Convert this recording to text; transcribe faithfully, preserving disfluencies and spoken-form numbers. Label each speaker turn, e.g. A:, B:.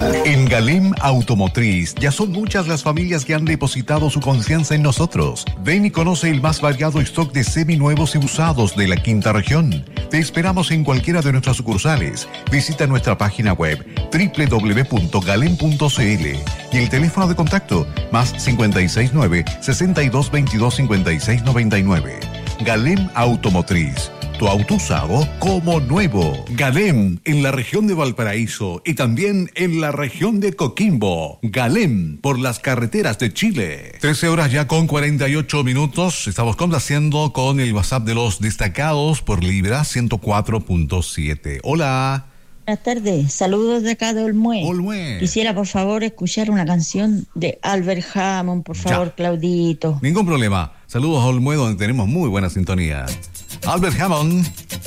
A: En Galem Automotriz ya son muchas las familias que han depositado su confianza en nosotros. Ven y conoce el más variado stock de seminuevos y usados de la quinta región. Te esperamos en cualquiera de nuestras sucursales. Visita nuestra página web doble u doble u doble u punto galem punto c l y el teléfono de contacto más cinco seis nueve, sesenta y dos, veintidós, cincuenta y seis, noventa y nueve. Galem Automotriz. Tu auto usado como nuevo. Galem en la región de Valparaíso y también en la región de Coquimbo. Galem por las carreteras de Chile. trece horas ya con cuarenta y ocho minutos. Estamos complaciendo con el WhatsApp de los destacados por Libra ciento cuatro punto siete. Hola.
B: Buenas tardes, saludos de acá de Olmué.
A: Olmué.
B: Quisiera por favor escuchar una canción de Albert Hammond, por favor, ya. Claudito.
A: Ningún problema. Saludos a Olmué, donde tenemos muy buena sintonía. Albert Hammond.